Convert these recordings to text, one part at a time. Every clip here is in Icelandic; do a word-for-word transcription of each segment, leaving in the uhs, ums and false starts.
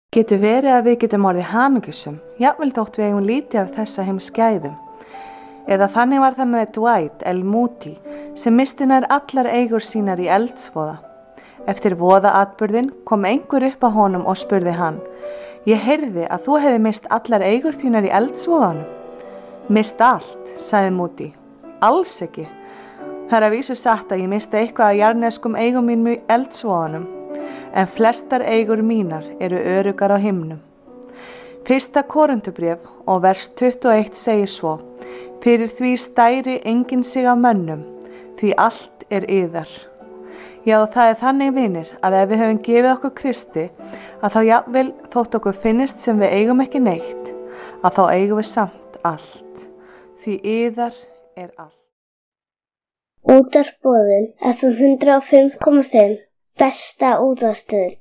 Getur verið að við getum orðið hamingjusum, jafnvel þótt við eigum lítið af þessa heims gæðum. Eða þannig var það með Dwight L. Moody sem misti nær allar eigur sínar í eldsvoða. Eftir voðaatburðinn kom einhver upp að honum og spurði hann: Ég heyrði að þú hefði mist allar eigur þínar í eldsvoðanum. Mist allt, sagði Moody. Alls ekki. Það er að vísu satt að ég misti eitthvað af jarðneskum eigum mínum í eldsvoðanum, en flestar eigur mínar eru öruggar á himnum. Fyrsta Korintubréf og vers tuttugu og eitt segir svo: Fyrir því stæri enginn sig af mönnum, því allt er yðar. Já, það er þannig, vinir, að ef við höfum gefið okkur Kristi, að þá jafnvel þótt okkur finnist sem við eigum ekki neitt, að þá eigum við samt allt, því yðar er allt. Útvarpsboðun F M hundrað og fimm komma fimm, besta útvarpsstöðin.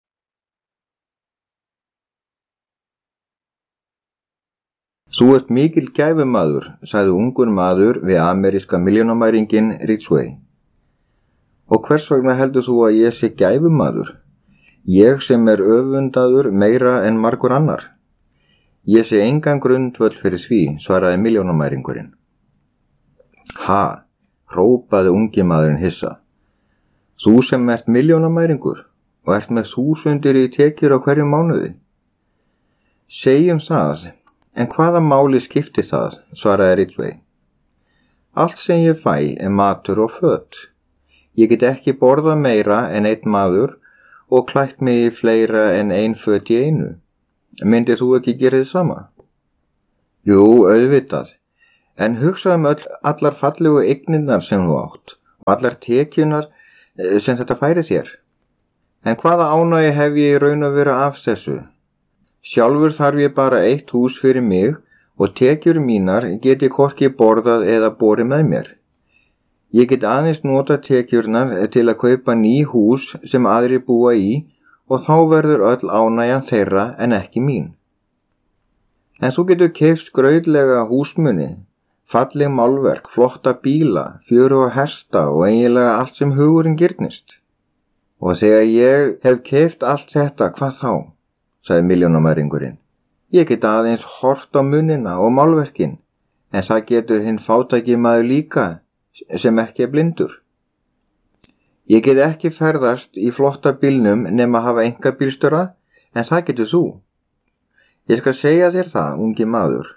Þú ert mikil gæfumaður, sagði ungur maður við ameríska milljónamæringinn Ridgway. Og hvers vegna heldur þú að ég sé gæfumaður? Ég sem er öfundaður meira en margur annar. Ég sé engan grundvöll fyrir því, svaraði milljónamæringurinn. Ha, hrópaði ungi maðurinn hissa. Þú sem ert milljónamæringur og ert með þúsundir í tekjur á hverjum mánuði. Segjum það, en hvaða máli skiptir það, svaraði Ridgway. Allt sem ég fæ er matur og föt. Ég get ekki borðað meira en einn maður og klætt mig í fleira en ein föt í einu. Myndir þú ekki gera þið sama? Jú, auðvitað, en hugsaðu um öll, allar fallegu eignirnar sem þú átt og allar tekjunar sem þetta færi þér. En hvaða ánægju hef ég í raun að vera af þessu? Sjálfur þarf ég bara eitt hús fyrir mig og tekjur mínar get ég hvorki borðað eða borið með mér. Ég get aðeins nota tekjurnar til að kaupa ný hús sem aðrir búa í og þá verður öll ánægjan þeirra en ekki mín. En þú getur keypt skrautlega húsmuni, falleg málverk, flotta bíla, fjöruga hesta og eiginlega allt sem hugurinn girnist. Og þegar ég hef keypt allt þetta, hvað þá? Sagði milljónamæringurinn. Ég get aðeins horft á munina og málverkin, en það getur hinn fátæki maður líka sem ekki er blindur. Ég get ekki ferðast í flotta bílnum nema hafa einkabílstjóra, en það getur þú. Ég skal segja þér það, ungi maður,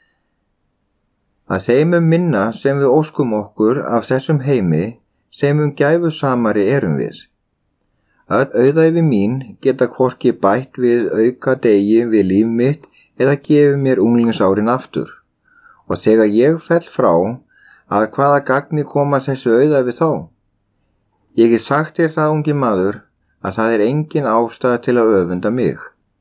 að þeim um minna sem við óskum okkur af þessum heimi, þeim um gæfusamari erum við. Öll auðæfi mín geta hvorki bætt við auka degi við líf mitt eða gefið mér unglingsárin aftur. Og þegar ég fell frá, að hvaða gagni koma þessu auðæfi þá? Ég get sagt þér það, ungi maður, að það er engin ástæða til að öfunda mig.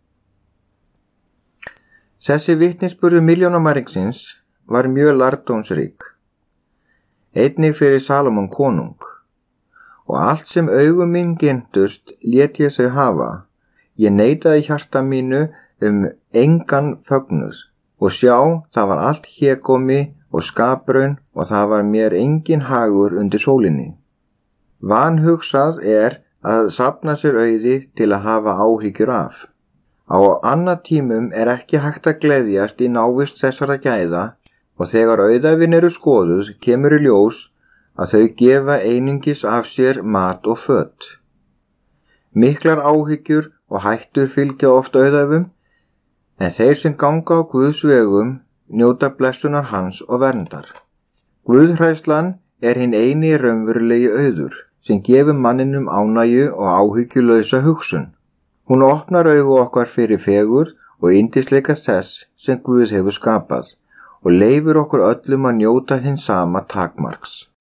Þessi vitnisburður milljónamæringsins var mjög lærdómsrík, einnig fyrir Salómon konung, og allt sem augum mín gentust lét ég þau hafa. Ég neitaði hjarta mínu um engan fögnuð, og sjá, það var allt hégómi og skapraun og það var mér engin hagur undir sólinni. Vanhugsað er að safna sér auði til að hafa áhyggjur af. Á annað tímum er ekki hægt að gleðjast í návist þessara gæða og þegar auðæfin eru skoðuð kemur í ljós að þau gefa einungis af sér mat og föt. Miklar áhyggjur og hættur fylgja oft auðæfum, en þeir sem ganga á Guðs vegum njóta blessunar hans og verndar. Guðhræðslan er hinn eini raunverulegi auður sem gefur manninum ánægju og áhyggjulausa hugsun. Hún opnar augu okkar fyrir fegur og yndisleika þess sem Guð hefur skapað og leyfir okkur öllum að njóta hins sama takmarks.